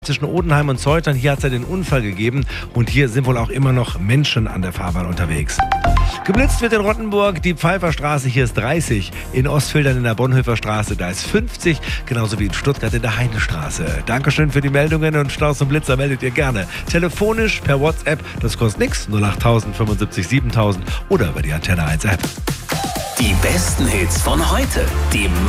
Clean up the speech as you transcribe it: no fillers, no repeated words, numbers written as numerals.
Zwischen Odenheim und Zeutern, hier hat es ja den Unfall gegeben und hier sind wohl auch immer noch Menschen an der Fahrbahn unterwegs. Geblitzt wird in Rottenburg die Pfeifferstraße, hier ist 30. In Ostfildern in der Bonhoeffer Straße, da ist 50. Genauso wie in Stuttgart in der Heinestraße. Dankeschön für die Meldungen und Staus und Blitzer meldet ihr gerne. Telefonisch, per WhatsApp, das kostet nichts, 08000 75 7000 oder über die Antenne 1 App. Die besten Hits von heute, die